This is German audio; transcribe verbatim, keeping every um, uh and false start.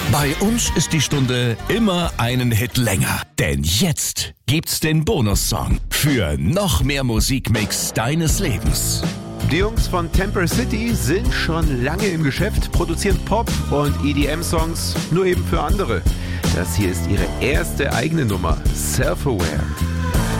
Bei uns ist die Stunde immer einen Hit länger. Denn jetzt gibt's den Bonussong für noch mehr Musikmix deines Lebens. Die Jungs von Temper City sind schon lange im Geschäft, produzieren Pop- und E D M-Songs, nur eben für andere. Das hier ist ihre erste eigene Nummer, Self-Aware.